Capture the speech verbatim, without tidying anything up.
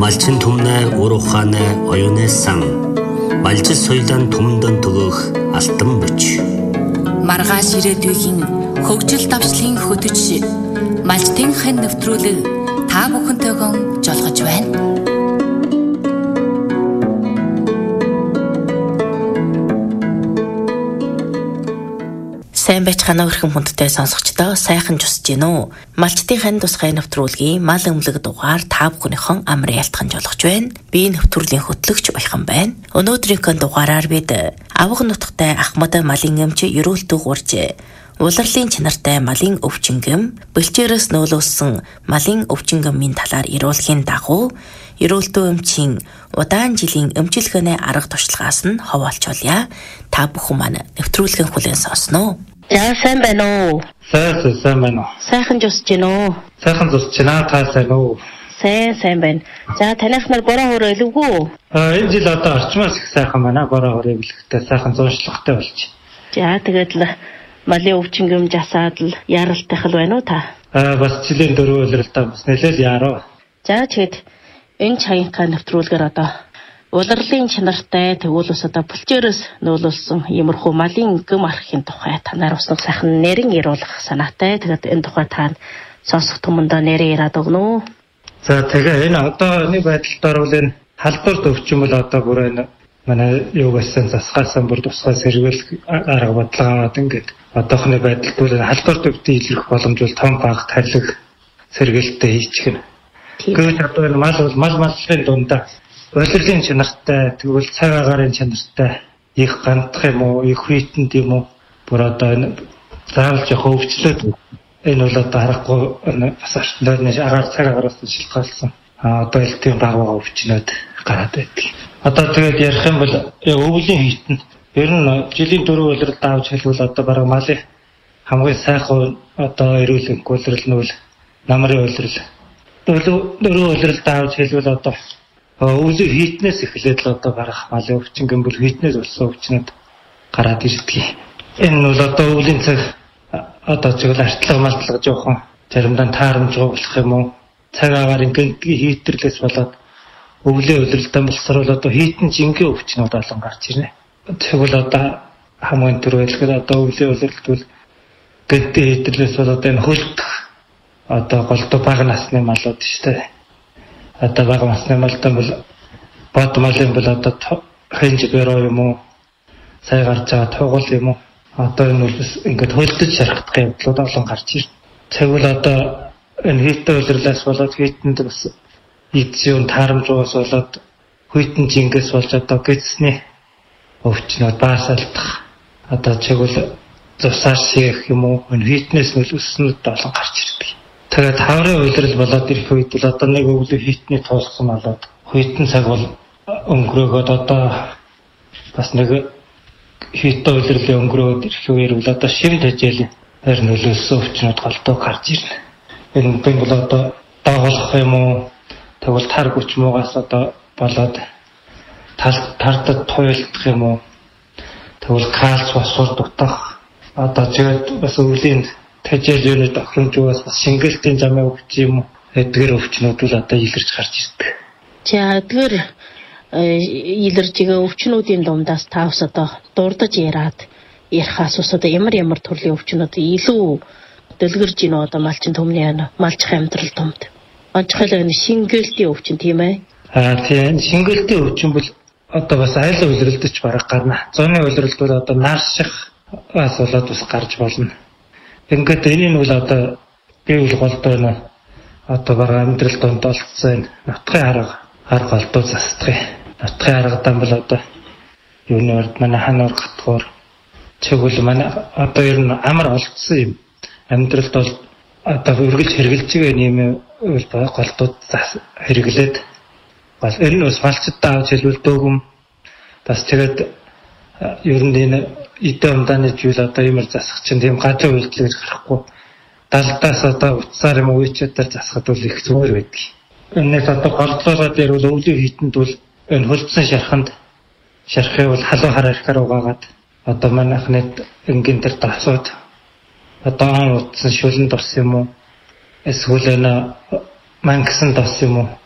малчин түмнэ ур ухаанэ оюунэ сан малжил соёлын түмэндэн төгөөх алтан бүч маргааш ирээдүйн хөгжил давчлын хөтөч малчтын хэн нэвтрүүлэг та бүхэнтэйгэн жолгож байна. Сайн байцгаана өрхөн хүндтэй сонсогчдоо сайхан жусж гин үү. Малчтын хэн тусгай нэвтрүүлгийн мал өмлөг дугаар та бүхнийхэн амрын ялтхан жолгож байна. Би нэвтрүүлгийн хөтлөгч Уяхан байна. Өнөөдрийн дугаараар бид авга нутагтай Ахмад малын эмч ерөөлтөг урж улирлын чанартай малын өвчнгөм, бэлчээрээс нөөлөсөн малын өвчнгөмийн талаар ирүүлэхийн дагуу ерөөлтөө эмчийн удаан жилийн эмчилгээний арга туршлагаас нь хаваалчулъя. Та бүхэн маань нэвтрүүлгийн хүлээн сонсноо. За сайн байна уу? Сайн сайн байна уу? Сайхан жусж гин үү? Сайхан жусж байна та сайн уу? Сайн сайн байна. За танаас нар бороо хөрөө илүүгүү? Аа энэ жил одоо орчмоос их сайхан байна. Бороо хөрөө илүүхтэй сайхан зуршлагтай болж. За тэгээд л малын өвчнгөм жасаад л яралтайх л байна уу та? Аа бас жилийн дөрөв улиралтай бас нэлээд яруу. За тэгээд энэ чаянхаа нэвтрүүлгээр одоо улирлын чанартай тэгвэл ус одоо бүлчээрээс нөөлөлсөн иймэрхүү малын гүм архын тухай танаар уснаг сайхан нэрэн ируулах санаатай. Тэгээд энэ тухай та сонсох түмэндээ нэрээ яриад өгнө үү? За тэгээ энэ одооны байдалд орвол энэ халдварт өвчин бол одоо бүр энэ манай юугасан засгаасан бүр тусгай сэргийлэх арга бодлого аваад ингээд одоохны байдалд бол халдварт өвчин илэрх боломж бол том баг тарилэг сэргийлэлтэй хийчих нь. Гэвч одоо энэ мал бол мал малын дундаа улирлын чанартай тэгвэл цаг агаарын чанартай их гандах юм уу их хүйтэнд юм уу бүр одоо энэ заавал жоох өвчлөөд энэ бол одоо харахгүй бас артнаас агаар цаг агаараас шилжүүлсэн а одоо л тийм баг байгаа өвчнөд гараад байдаг. Одоо тэгээд ярих юм бол өвлийн хүйтэн ер нь жилийн дөрөв улиралд авч хэлбэл одоо бараг малын хамгийн сайхан одоо эрүүл улирал нь бол намрын улирал. Дөрөв улиралд авч хэлбэл одоо өвлийн хитнээс эхлээд л одоо гарах малын өвчин гэмбэл хитнээс болсон өвчнөд гараад ирдэг. Энэ нь бол одоо өвлийн цаг одоо зөвл артлага малтлага жоохон заримдаа таарамжгүй болох юм уу? Цаг агаарын гэнтгийн хитэрлээс болоод өвлийн улиралтай болсоор бол одоо хитэн жингийн өвчнүүд олон гарч ирнэ. Тэгвэл одоо хамгийн түрүүлгээр одоо өвлийн улиралд бол гэнтгийн хитэрлээс болоод энэ хөлдөх одоо голдуу бага насны малууд шүү дээ. Одоо бага насны малтай бол бод малын бол одоо хэнж бэрөө юм уу? Сая гарч байгаа тугал юм уу? Одоо энэ бол ингээд хөлдөж шархдах явдлууд олон гарч ирнэ. Тэгвэл одоо энэ хитэн улирлаас болоод хитэнд бас идсэн таарамжуугаас болоод хүйтэн жингээс болж одоо гэцсний өвчнөд баасалдах одоо тэгвэл зусаар шийх юм уу? Энэ хитнээс нь өснөд олон гарч ирдэг. Тэгээд хаврын улирал болоод ирэх үед бол одоо нэг өвлийн хитний туулсан болоод хүйтэн цаг бол өнгөрөөгөөд одоо бас нэг хитэн улирлын өнгөрөөд ирэх үеэр бол одоо шим тэжээлийн хэр нөлөөлсөн өвчнүүд голдуу гарч ирнэ. Энэ үн бол одоо дагуулах юм уу? Тэгвэл тар хүч муугаас одоо болоод тал тартад туйлдах юм уу? Тэгвэл кальц фосфор дутах одоо зөв бас өвлийн тэжээл юуны тохиромжоос бас шингэлтийн замын өвч юм уу? Эдгээр өвчнүүд бол одоо илэрч гарч ирдэг. За эдгээр илэрж байгаа өвчнүүдийн дундаас та бас одоо дурдж яраад ярих асуус одоо ямар ямар төрлийн өвчнүүд илүү дэлгэрж гинэ одоо малчин төмний малчих амьдрал томд. Онцгойлоо энэ шингэлтийн өвчин тийм ээ. Аа тийм шингэлтийн өвчин бол одоо бас айл улиралдч бараг гарна. Зуны улиралд бол одоо нарших бас болоод бас гарч болно. Ингээд энэ нь бол одоо биеүл голдоо нэ одоо бараг амьдрал донд олцсон нутгын арга арга голдоо застгыг. Нутгын аргадан бол одоо юуны урд манай хануур гатгуур чигүүл манай одоо ер нь амар олцсон юм. Амьдралд бол одоо үргэлж хэрглэж байгаа юм үл голдууд хэрэглээд бас энэ нь бас малчдаа авч хэлбэл дөөгөм бас тэгээд ер нь энэ эдэн умдааны зүйл одоо юмэр засах чинь тийм гадаа үйлдэл гэж гарахгүй далдаас одоо утсаар юм үечээр засахад бол их зүгээр байдаг. Энэс одоо голдлоод ярил өвлийн хитэнд бол энэ хөлдсөн шарханд шархыг бол халуун хараа ихээр угаагаад одоо манайхны энгийн дээр тасууд одоо утсан шүлэн дос юм уу эсвэл энэ мангасан дос юм уу